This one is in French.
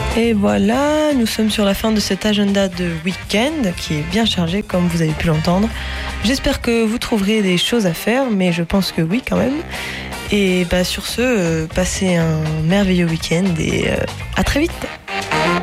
Et voilà, nous sommes sur la fin de cet agenda de week-end qui est bien chargé comme vous avez pu l'entendre. J'espère que vous trouverez des choses à faire, mais je pense que oui quand même. Et sur ce, passez un merveilleux week-end et à très vite.